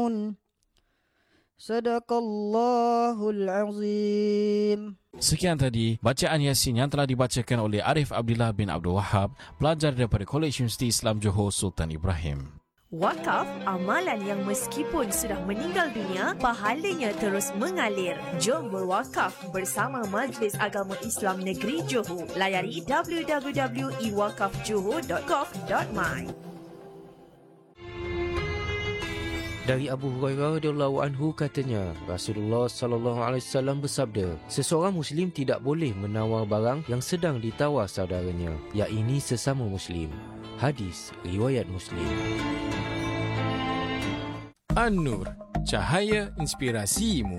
يعلمون صدق الله العظيم. Sekian tadi bacaan Yasin yang telah dibacakan oleh Arif Abdillah bin Abdul Wahab, pelajar daripada Kolej Universiti Islam Johor Sultan Ibrahim. Wakaf, amalan yang meskipun sudah meninggal dunia, pahalanya terus mengalir. Jom berwakaf bersama Majlis Agama Islam Negeri Johor. Layari www.iwakafjohor.gov.my. Dari Abu Hurairah radhiyallahu anhu katanya, Rasulullah sallallahu alaihi wasallam bersabda, seseorang muslim tidak boleh menawar barang yang sedang ditawar saudaranya, iaitu sesama muslim. Hadis riwayat Muslim. An-Nur, cahaya inspirasimu.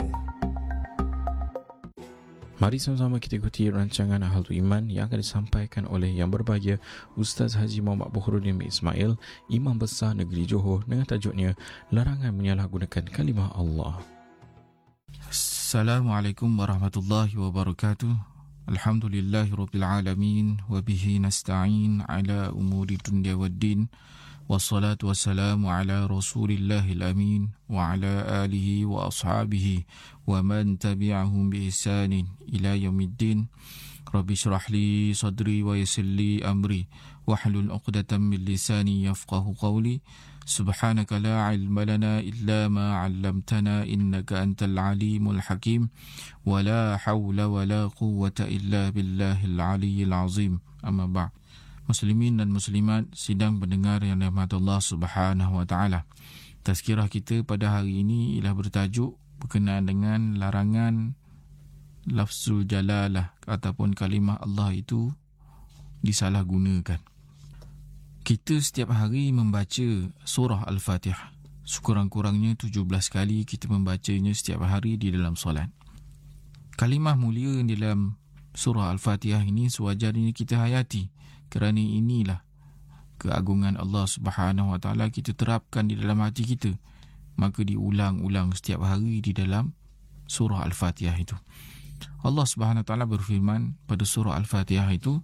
Mari sama-sama kita ikuti rancangan Ahlul Iman yang akan disampaikan oleh Yang Berbahagia Ustaz Haji Muhammad Bukhruddin bin Ismail, Imam Besar Negeri Johor, dengan tajuknya Larangan Menyalahgunakan Kalimah Allah. Assalamualaikum warahmatullahi wabarakatuh. Alhamdulillahirabbil alamin wa bihi nasta'in ala umuri dunya waddin. Wassalatu wassalamu ala rasulillahil amin wa ala alihi wa ashabihi wa man tabi'ahum bi ihsanin ila yaumiddin. Rabbi shrah li sadri wa yassir li amri wahlul 'uqdatam min lisani yafqahu qawli. Subhanaka la ilma lana illa ma 'allamtana innaka antal alimul hakim. Wa la hawla wa la quwwata illa billahil aliyyil azim. Amma ba'd. Muslimin dan muslimat sidang pendengar yang dirahmati Allah Subhanahu wa taala. Tazkirah kita pada hari ini ialah bertajuk berkenaan dengan larangan lafzul jalalah ataupun kalimah Allah itu disalahgunakan. Kita setiap hari membaca surah Al-Fatihah. Sekurang-kurangnya 17 kali kita membacanya setiap hari di dalam solat. Kalimah mulia di dalam surah Al-Fatihah ini sewajarnya kita hayati, kerana inilah keagungan Allah Subhanahu wa taala kita terapkan di dalam hati kita. Maka diulang-ulang setiap hari di dalam surah Al-Fatihah itu. Allah Subhanahu wa taala berfirman pada surah Al-Fatihah itu,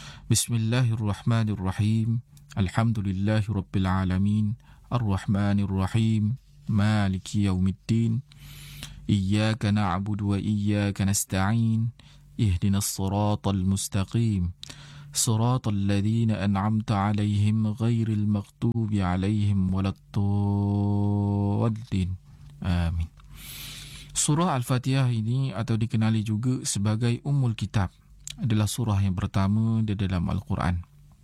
Bismillahirrahmanirrahim. Alhamdulillahirabbil alamin. Arrahmanirrahim. Maliki yaumiddin. Iyyaka na'budu wa iyyaka nasta'in. Ihdinas siratal mustaqim. صراط الذين أنعمت عليهم غير المغضوب عليهم ولا الضالين. Amin. Surah Al-Fatihah ini atau dikenali juga sebagai Ummul Kitab adalah surah yang pertama di dalam Al-Quran.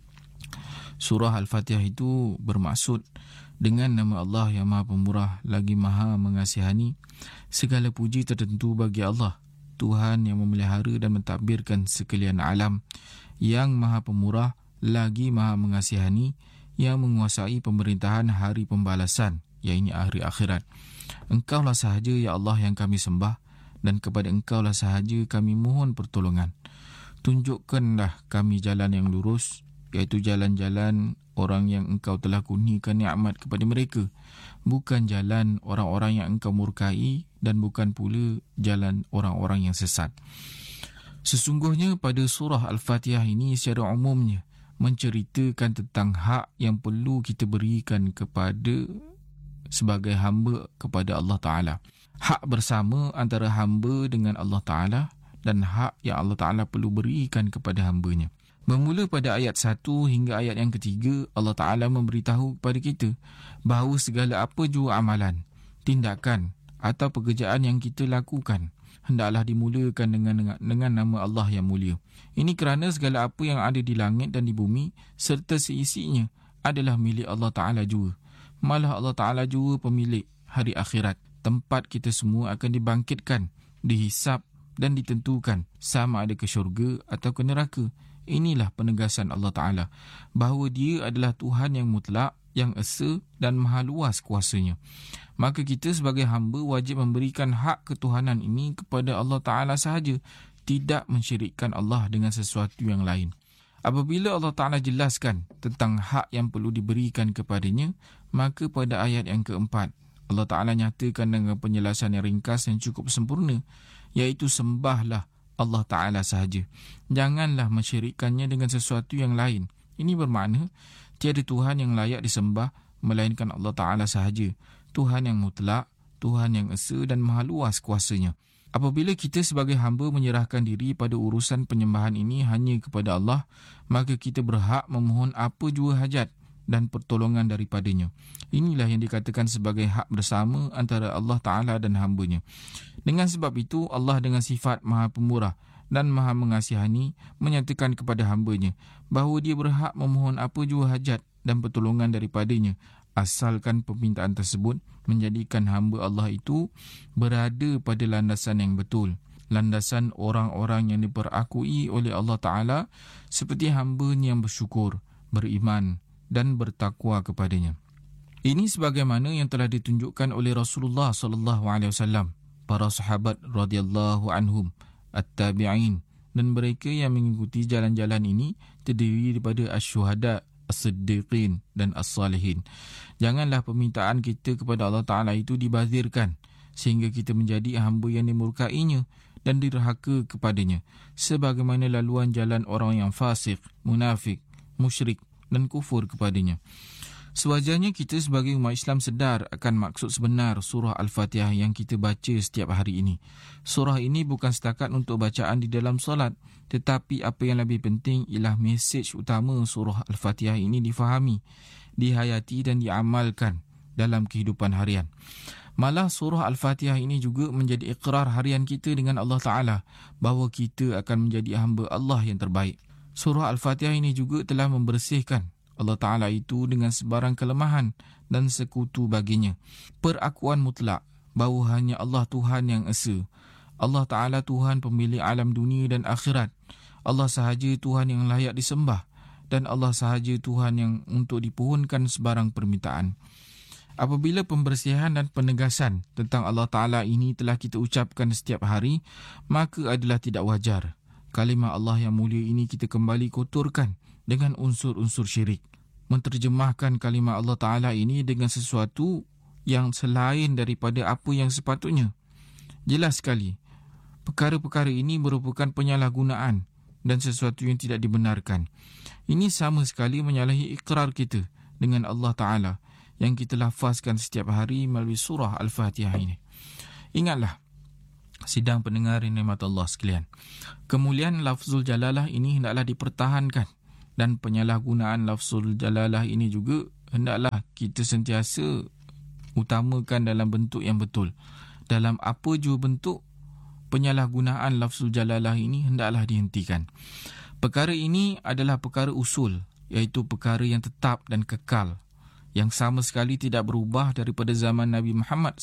Surah Al-Fatihah itu bermaksud dengan nama Allah yang Maha Pemurah lagi Maha Mengasihani. Segala puji tertentu bagi Allah, Tuhan yang memelihara dan mentadbirkan sekalian alam, yang Maha Pemurah lagi Maha Mengasihani, yang menguasai pemerintahan hari pembalasan, iaitu hari akhirat. Engkaulah sahaja ya Allah yang kami sembah, dan kepada Engkaulah sahaja kami mohon pertolongan. Tunjukkanlah kami jalan yang lurus, iaitu jalan-jalan orang yang Engkau telah kurniakan nikmat kepada mereka, bukan jalan orang-orang yang Engkau murkai, dan bukan pula jalan orang-orang yang sesat. Sesungguhnya pada surah Al-Fatihah ini secara umumnya menceritakan tentang hak yang perlu kita berikan kepada sebagai hamba kepada Allah Ta'ala. Hak bersama antara hamba dengan Allah Ta'ala dan hak yang Allah Ta'ala perlu berikan kepada hambanya. Bermula pada ayat 1 hingga ayat yang ketiga, Allah Ta'ala memberitahu kepada kita bahawa segala apa jua amalan, tindakan atau pekerjaan yang kita lakukan hendaklah dimulakan dengan nama Allah yang mulia. Ini kerana segala apa yang ada di langit dan di bumi serta seisinya adalah milik Allah Ta'ala juga. Malah Allah Ta'ala juga pemilik hari akhirat, tempat kita semua akan dibangkitkan, dihisap dan ditentukan sama ada ke syurga atau ke neraka. Inilah penegasan Allah Ta'ala bahawa Dia adalah Tuhan yang mutlak, yang esa dan maha luas kuasanya. Maka kita sebagai hamba wajib memberikan hak ketuhanan ini kepada Allah Ta'ala sahaja, tidak mensyirikkan Allah dengan sesuatu yang lain. Apabila Allah Ta'ala jelaskan tentang hak yang perlu diberikan kepadanya, maka pada ayat yang keempat, Allah Ta'ala nyatakan dengan penjelasan yang ringkas yang cukup sempurna, iaitu sembahlah Allah Ta'ala sahaja. Janganlah mensyirikkannya dengan sesuatu yang lain. Ini bermakna tiada Tuhan yang layak disembah melainkan Allah Ta'ala sahaja. Tuhan yang mutlak, Tuhan yang esa dan maha luas kuasanya. Apabila kita sebagai hamba menyerahkan diri pada urusan penyembahan ini hanya kepada Allah, maka kita berhak memohon apa jua hajat dan pertolongan daripadanya. Inilah yang dikatakan sebagai hak bersama antara Allah Ta'ala dan hambanya. Dengan sebab itu, Allah dengan sifat maha pemurah dan maha mengasihani menyatakan kepada hambanya bahawa dia berhak memohon apa jua hajat dan pertolongan daripadanya, asalkan permintaan tersebut menjadikan hamba Allah itu berada pada landasan yang betul, landasan orang-orang yang diperakui oleh Allah Ta'ala seperti hamba-Nya yang bersyukur, beriman dan bertakwa kepadanya. Ini sebagaimana yang telah ditunjukkan oleh Rasulullah SAW, para sahabat radhiyallahu anhum, at-tabi'in, dan mereka yang mengikuti jalan-jalan ini terdiri daripada asy-syuhada, as-siddiqin dan as-salihin. Janganlah permintaan kita kepada Allah Ta'ala itu dibazirkan sehingga kita menjadi hamba yang dimurkainya dan dirhaka kepadanya, sebagaimana laluan jalan orang yang fasik, munafik, musyrik dan kufur kepadanya. Sewajarnya kita sebagai umat Islam sedar akan maksud sebenar surah Al-Fatihah yang kita baca setiap hari ini. Surah ini bukan setakat untuk bacaan di dalam solat, tetapi apa yang lebih penting ialah mesej utama surah Al-Fatihah ini difahami, dihayati dan diamalkan dalam kehidupan harian. Malah surah Al-Fatihah ini juga menjadi ikrar harian kita dengan Allah Ta'ala bahawa kita akan menjadi hamba Allah yang terbaik. Surah Al-Fatihah ini juga telah membersihkan Allah Ta'ala itu dengan sebarang kelemahan dan sekutu baginya. Perakuan mutlak bahawa hanya Allah Tuhan yang esa. Allah Ta'ala Tuhan pemilik alam dunia dan akhirat. Allah sahaja Tuhan yang layak disembah dan Allah sahaja Tuhan yang untuk dipohonkan sebarang permintaan. Apabila pembersihan dan penegasan tentang Allah Ta'ala ini telah kita ucapkan setiap hari, maka adalah tidak wajar kalimah Allah yang mulia ini kita kembali kotorkan dengan unsur-unsur syirik. Menterjemahkan kalimah Allah Ta'ala ini dengan sesuatu yang selain daripada apa yang sepatutnya. Jelas sekali, perkara-perkara ini merupakan penyalahgunaan dan sesuatu yang tidak dibenarkan. Ini sama sekali menyalahi ikrar kita dengan Allah Ta'ala yang kita lafazkan setiap hari melalui surah Al-Fatihah ini. Ingatlah, sidang pendengar nikmat Allah sekalian, kemuliaan lafzul jalalah ini hendaklah dipertahankan dan penyalahgunaan lafzul jalalah ini juga hendaklah kita sentiasa utamakan dalam bentuk yang betul. Dalam apa jua bentuk, penyalahgunaan lafzul jalalah ini hendaklah dihentikan. Perkara ini adalah perkara usul, iaitu perkara yang tetap dan kekal, yang sama sekali tidak berubah daripada zaman Nabi Muhammad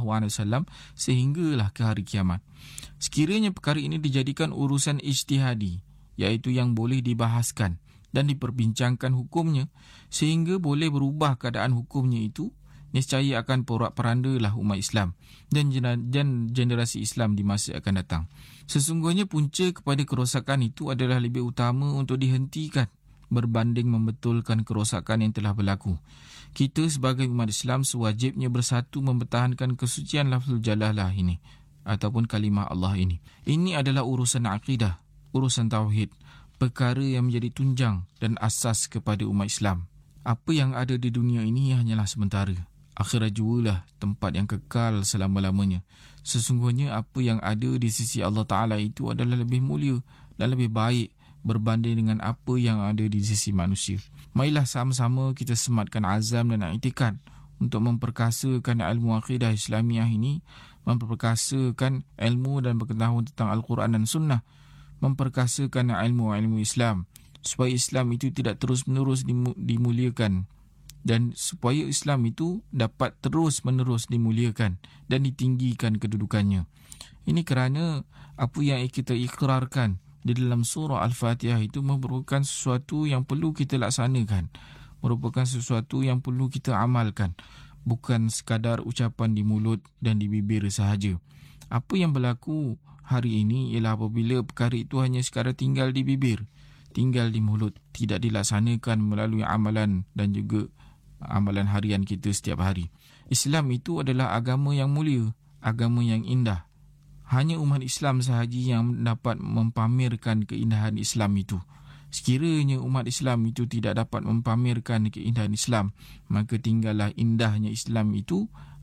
SAW sehinggalah ke hari kiamat. Sekiranya perkara ini dijadikan urusan ijtihadi, iaitu yang boleh dibahaskan dan diperbincangkan hukumnya sehingga boleh berubah keadaan hukumnya itu, niscaya akan porak-porandalah umat Islam dan generasi Islam di masa akan datang. Sesungguhnya punca kepada kerosakan itu adalah lebih utama untuk dihentikan berbanding membetulkan kerosakan yang telah berlaku. Kita sebagai umat Islam sewajibnya bersatu mempertahankan kesucian lafzul jalalah ini ataupun kalimah Allah ini. Ini adalah urusan akidah, urusan tauhid, perkara yang menjadi tunjang dan asas kepada umat Islam. Apa yang ada di dunia ini hanyalah sementara. Akhirat jualah tempat yang kekal selama-lamanya. Sesungguhnya apa yang ada di sisi Allah Ta'ala itu adalah lebih mulia dan lebih baik berbanding dengan apa yang ada di sisi manusia. Marilah sama-sama kita sematkan azam dan i'tikad untuk memperkasakan ilmu akidah Islamiah ini, memperkasakan ilmu dan pengetahuan tentang Al-Quran dan Sunnah, memperkasakan ilmu-ilmu Islam supaya Islam itu tidak terus-menerus dimuliakan dan supaya Islam itu dapat terus-menerus dimuliakan dan ditinggikan kedudukannya. Ini kerana apa yang kita ikrarkan di dalam surah Al-Fatihah itu merupakan sesuatu yang perlu kita laksanakan, merupakan sesuatu yang perlu kita amalkan, bukan sekadar ucapan di mulut dan di bibir sahaja. Apa yang berlaku hari ini ialah apabila perkara itu hanya sekadar tinggal di bibir, tinggal di mulut, tidak dilaksanakan melalui amalan dan juga amalan harian kita setiap hari. Islam itu adalah agama yang mulia, agama yang indah. Hanya umat Islam sahaja yang dapat mempamerkan keindahan Islam itu. Sekiranya umat Islam itu tidak dapat mempamerkan keindahan Islam, maka tinggallah indahnya Islam itu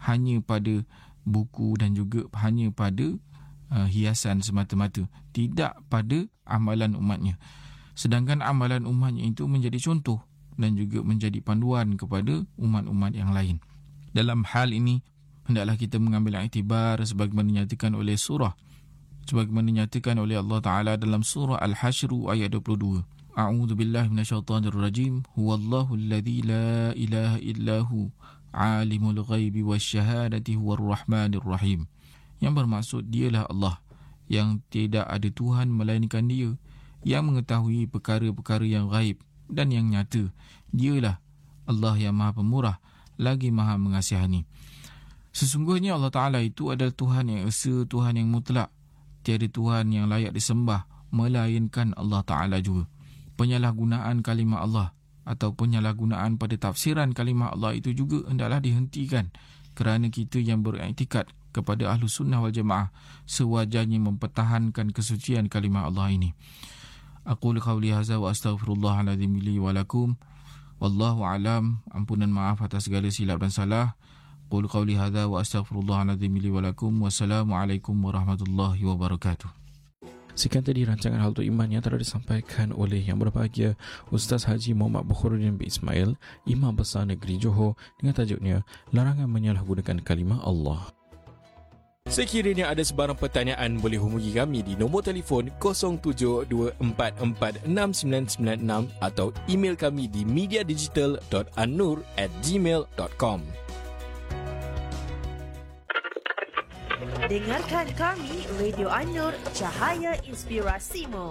hanya pada buku dan juga hanya pada hiasan semata-mata, tidak pada amalan umatnya. Sedangkan amalan umatnya itu menjadi contoh dan juga menjadi panduan kepada umat-umat yang lain. Dalam hal ini, hendaklah kita mengambil iktibar sebagaimana dinyatakan oleh Allah Ta'ala dalam surah Al-Hashr ayat 22. A'udzu billahi minasyaitonir rajim. Huwallahu alladzi la ilaha illahu alimul ghaibi wasyahadati huwar rahmanir rahim. Yang bermaksud dialah Allah yang tidak ada Tuhan melainkan Dia, yang mengetahui perkara-perkara yang gaib dan yang nyata. Dialah Allah yang Maha Pemurah lagi Maha Mengasihani. Sesungguhnya Allah Ta'ala itu adalah Tuhan yang esa, Tuhan yang mutlak. Tiada Tuhan yang layak disembah melainkan Allah Ta'ala juga. Penyalahgunaan kalimah Allah atau penyalahgunaan pada tafsiran kalimah Allah itu juga hendaklah dihentikan, kerana kita yang beriktikad kepada Ahlus Sunnah wal Jamaah sewajarnya mempertahankan kesucian kalimah Allah ini. Aqulu qawli hadza wa astaghfirullahaladzim li wa lakum. Wallahu alam. Ampunan maaf atas segala silap dan salah. Qul qawli hadza wa astaghfirullahaladzim li wa lakum. Wassalamualaikum warahmatullahi wabarakatuh. Sekian tadi rancangan Haltul Iman yang telah disampaikan oleh Yang Berbahagia Ustaz Haji Muhammad Bukharuddin bin Ismail, Imam Besar Negeri Johor, dengan tajuknya Larangan Menyalahgunakan Kalimah Allah. Sekiranya ada sebarang pertanyaan, boleh hubungi kami di nombor telefon 0724469996 atau email kami di mediadigital.an-nur@gmail.com. Dengarkan kami, Radio An-Nur, Cahaya Inspirasimu.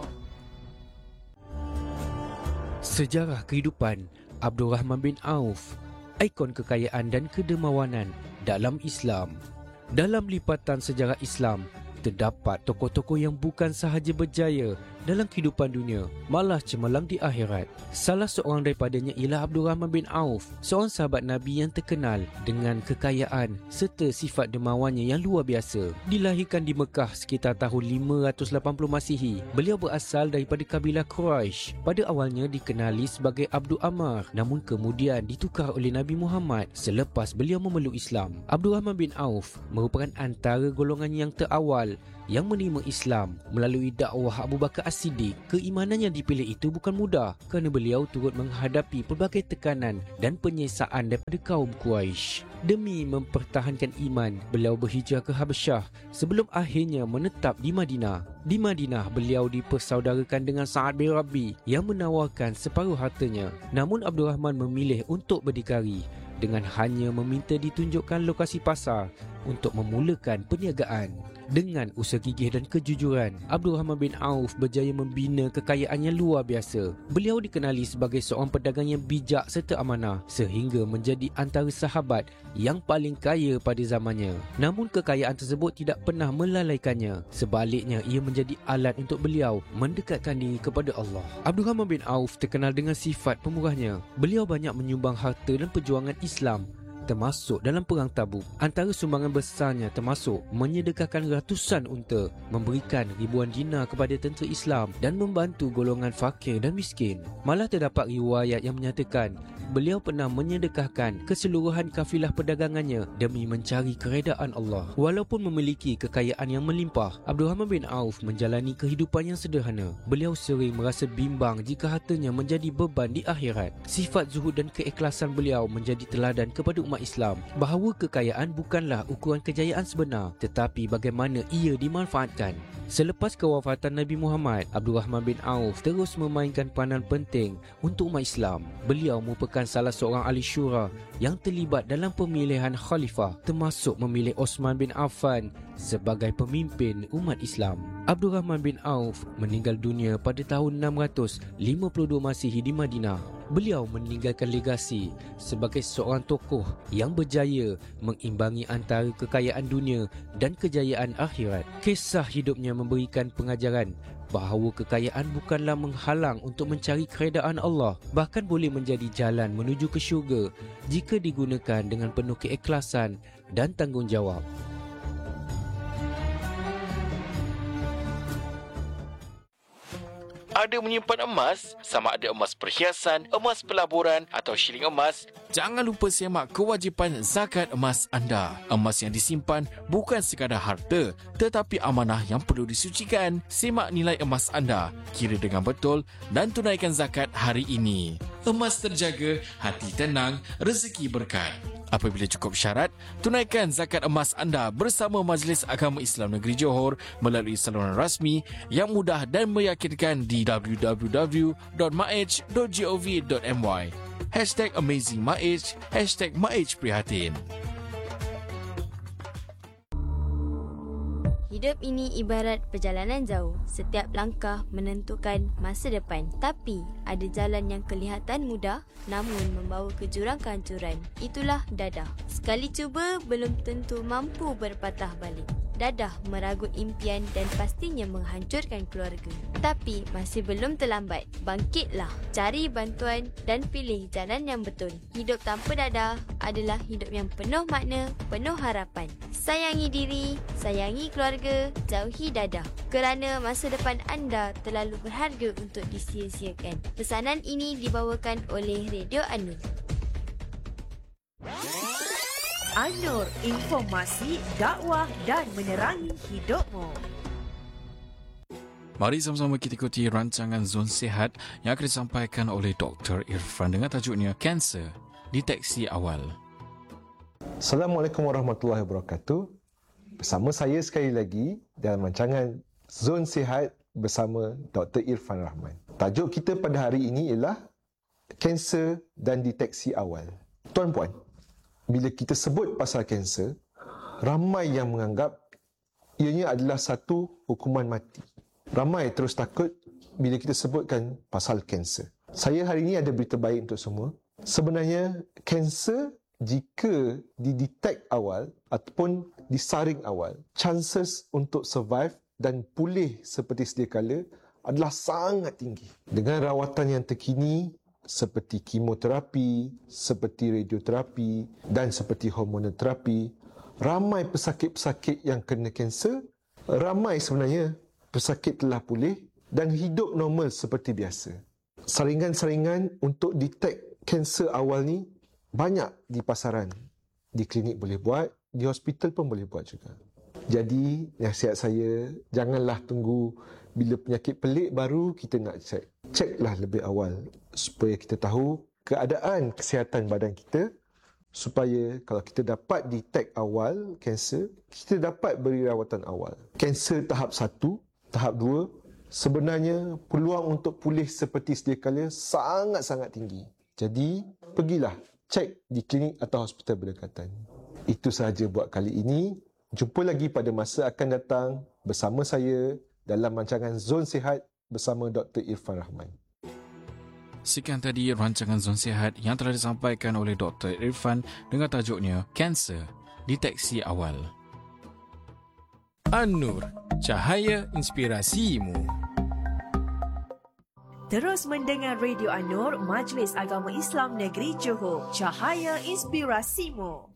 Sejarah kehidupan Abdul Rahman bin Auf, ikon kekayaan dan kedermawanan dalam Islam. Dalam lipatan sejarah Islam, terdapat tokoh-tokoh yang bukan sahaja berjaya dalam kehidupan dunia, malah cemerlang di akhirat. Salah seorang daripadanya ialah Abdul Rahman bin Auf, seorang sahabat Nabi yang terkenal dengan kekayaan serta sifat dermawannya yang luar biasa. Dilahirkan di Mekah sekitar tahun 580 Masihi. Beliau berasal daripada kabilah Quraisy. Pada awalnya dikenali sebagai Abdul Ammar, namun kemudian ditukar oleh Nabi Muhammad selepas beliau memeluk Islam. Abdul Rahman bin Auf merupakan antara golongan yang terawal yang menerima Islam melalui dakwah Abu Bakar As-Siddiq. Keimanan yang dipilih itu bukan mudah kerana beliau turut menghadapi pelbagai tekanan dan penyiksaan daripada kaum Quraisy. Demi mempertahankan iman, beliau berhijrah ke Habasyah sebelum akhirnya menetap di Madinah. Di Madinah, beliau dipersaudarakan dengan Sa'ad bin Rabi yang menawarkan separuh hartanya. Namun Abdul Rahman memilih untuk berdikari dengan hanya meminta ditunjukkan lokasi pasar untuk memulakan perniagaan. Dengan usaha gigih dan kejujuran, Abdul Rahman bin Auf berjaya membina kekayaan yang luar biasa. Beliau dikenali sebagai seorang pedagang yang bijak serta amanah, sehingga menjadi antara sahabat yang paling kaya pada zamannya. Namun kekayaan tersebut tidak pernah melalaikannya. Sebaliknya, ia menjadi alat untuk beliau mendekatkan diri kepada Allah. Abdul Rahman bin Auf terkenal dengan sifat pemurahnya. Beliau banyak menyumbang harta dan perjuangan Islam, termasuk dalam perang Tabuk. Antara sumbangan besarnya termasuk menyedekahkan ratusan unta, memberikan ribuan dinar kepada tentera Islam dan membantu golongan fakir dan miskin. Malah terdapat riwayat yang menyatakan beliau pernah menyedekahkan keseluruhan kafilah perdagangannya demi mencari keredaan Allah. Walaupun memiliki kekayaan yang melimpah, Abdul Rahman bin Auf menjalani kehidupan yang sederhana. Beliau sering merasa bimbang jika hartanya menjadi beban di akhirat. Sifat zuhud dan keikhlasan beliau menjadi teladan kepada umat Islam bahawa kekayaan bukanlah ukuran kejayaan sebenar, tetapi bagaimana ia dimanfaatkan. Selepas kewafatan Nabi Muhammad, Abdul Rahman bin Auf terus memainkan peranan penting untuk umat Islam. Beliau merupakan salah seorang ahli syura yang terlibat dalam pemilihan khalifah, termasuk memilih Osman bin Affan sebagai pemimpin umat Islam. Abdul Rahman bin Auf meninggal dunia pada tahun 652 Masihi di Madinah. Beliau meninggalkan legasi sebagai seorang tokoh yang berjaya mengimbangi antara kekayaan dunia dan kejayaan akhirat. Kisah hidupnya memberikan pengajaran bahawa kekayaan bukanlah menghalang untuk mencari keredaan Allah, bahkan boleh menjadi jalan menuju ke syurga jika digunakan dengan penuh keikhlasan dan tanggungjawab. Ada menyimpan emas, sama ada emas perhiasan, emas pelaburan atau shilling emas, jangan lupa semak kewajipan zakat emas anda. Emas yang disimpan bukan sekadar harta, tetapi amanah yang perlu disucikan. Semak nilai emas anda, kira dengan betul dan tunaikan zakat hari ini. Emas terjaga, hati tenang, rezeki berkat. Apabila cukup syarat, tunaikan zakat emas anda bersama Majlis Agama Islam Negeri Johor melalui saluran rasmi yang mudah dan meyakinkan di www.maij.gov.my. #AmazingMaij, #MaijPrihatin. Hidup ini ibarat perjalanan jauh. Setiap langkah menentukan masa depan. Tapi ada jalan yang kelihatan mudah namun membawa ke jurang kehancuran. Itulah dadah. Sekali cuba belum tentu mampu berpatah balik. Dadah meragut impian dan pastinya menghancurkan keluarga. Tapi masih belum terlambat. Bangkitlah, cari bantuan dan pilih jalan yang betul. Hidup tanpa dadah adalah hidup yang penuh makna, penuh harapan. Sayangi diri, sayangi keluarga, jauhi dadah. Kerana masa depan anda terlalu berharga untuk disia-siakan. Pesanan ini dibawakan oleh Radio Anur. Anur, informasi, dakwah dan menerangi hidupmu. Mari sama-sama kita ikuti rancangan Zon Sihat yang akan disampaikan oleh Dr. Irfan dengan tajuknya Kanser, Deteksi Awal. Assalamualaikum warahmatullahi wabarakatuh. Bersama saya sekali lagi dalam rancangan Zon Sihat bersama Dr. Irfan Rahman. Tajuk kita pada hari ini ialah Kanser dan Deteksi Awal. Tuan-puan, bila kita sebut pasal kanser, ramai yang menganggap ianya adalah satu hukuman mati. Ramai terus takut bila kita sebutkan pasal kanser. Saya hari ini ada berita baik untuk semua. Sebenarnya, kanser jika didetek awal ataupun disaring awal, chances untuk survive dan pulih seperti sedia kala adalah sangat tinggi. Dengan rawatan yang terkini seperti kemoterapi, seperti radioterapi dan seperti hormonoterapi, ramai pesakit-pesakit yang kena kanser, ramai sebenarnya pesakit telah pulih dan hidup normal seperti biasa. Saringan-saringan untuk detek kanser awal ni banyak di pasaran. Di klinik boleh buat, di hospital pun boleh buat juga. Jadi, nasihat saya, janganlah tunggu bila penyakit pelik baru kita nak cek. Ceklah lebih awal supaya kita tahu keadaan kesihatan badan kita, supaya kalau kita dapat detect awal kanser, kita dapat beri rawatan awal. Kanser tahap 1, tahap 2, sebenarnya peluang untuk pulih seperti sedia kala sangat-sangat tinggi. Jadi, pergilah cek di klinik atau hospital berdekatan. Itu sahaja buat kali ini. Jumpa lagi pada masa akan datang bersama saya dalam rancangan Zon Sihat bersama Dr. Irfan Rahman. Sekian tadi rancangan Zon Sihat yang telah disampaikan oleh Dr. Irfan dengan tajuknya Kanser, Deteksi Awal. An-Nur, cahaya inspirasimu. Terus mendengar Radio An-Nur, Majlis Agama Islam Negeri Johor. Cahaya inspirasimu.